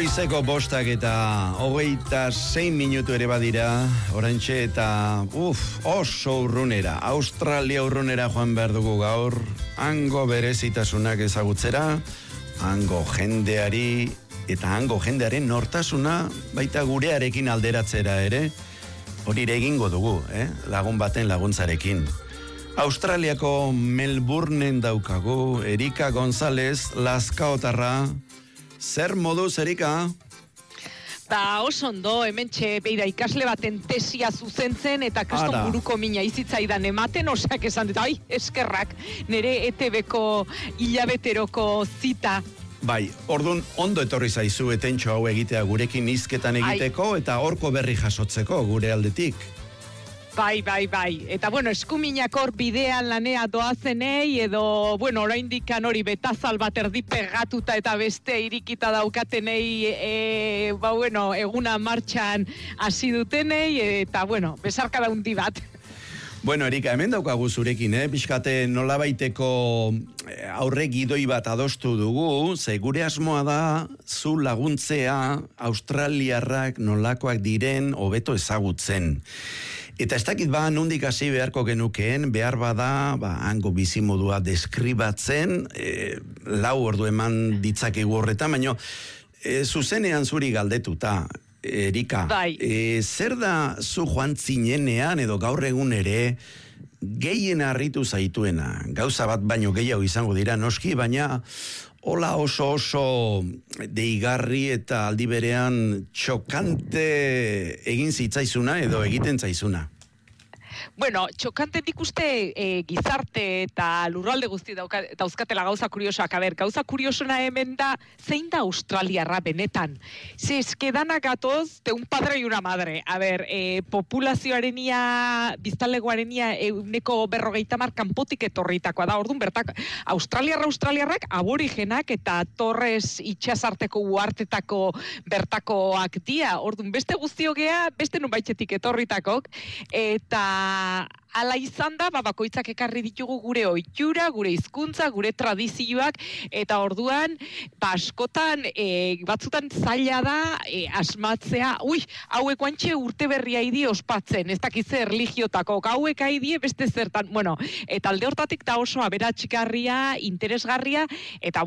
Goizeko 5:26 minutu ere badira, oraintxe eta oso urrunera, Australia urrunera joan behar dugu gaur, hango berezitasunak ezagutzera, hango jendeari eta hango jendearen nortasuna baita gurearekin alderatzera ere, hori ere egingo dugu, lagun baten laguntzarekin. Australiako Melbourneen daukagu, Erika González, Lazkaotarra. Zer moduz, Erika? Oso ondo, hementxe beira ikasle baten tesia zuzentzen eta kriston buruko mina izitzaidan ematen, osak esan dut, eskerrak, nire ETV-ko hilabeteroko zita. Bai, ordun ondo etorri zaizu etentxo hau egitea gurekin hizketan egiteko eta horko berri jasotzeko gure aldetik. Bai. Eta, eskuminak hor bidean lanea doazenei, edo, oraindikan hori betazal bat erdi pegatuta eta beste irikita daukatenei, eguna martxan hasi dutenei, eta, besarka daundi bat. Erika, hemen daukagu zurekin, pixkate nolabaiteko aurre gidoi bat adostu dugu, ze gure asmoa da zu laguntzea australiarrak nolakoak diren hobeto ezagutzen. Eta ez dakit nondik hasi beharko genukeen, behar bada, hango bizimodua deskribatzen, 4 ordu eman ditzakegu horretan, baina zuzenean zuri galdetuta, Erika, zer da zu joan zinenean edo gaur egun ere gehien harritu zaituena? Gauza bat baino gehiago izango dira noski, baina hola oso deigarri eta aldi berean txokante egin zitzaizuna edo egiten zaizuna. Txokante nik uste gizarte eta lurralde guzti dauzkatela gauza kuriosoak. Gauza kuriosona hemen da, zein da australiarra benetan? Ze eskedanak gatoz de un padre y una madre. Populazioarenia, biztanlegoarenia 50% kanpotik etorritakoa da. Orduan, australiarrak aborigenak eta Torres itxasarteko uartetako bertakoak dia. Orduan, beste guztiogea, beste nunbaitzetik etorritakok, eta ala izan da, bakoitzak ekarri ditugu gure ohitura, gure hizkuntza, gure tradizioak, eta orduan, askotan, batzutan zaila da, asmatzea, hauek guantxe urte berria idi ospatzen, ez dakitze erligiotako, hauek haidie beste zertan, eta alde hortatik da oso aberatxgarria, interesgarria, eta